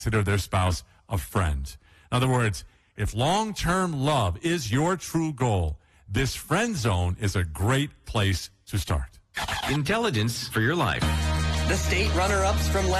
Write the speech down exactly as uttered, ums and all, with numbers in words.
consider their spouse a friend. In other words, if long-term love is your true goal, this friend zone is a great place to start. Intelligence for your life. The state runner-ups from last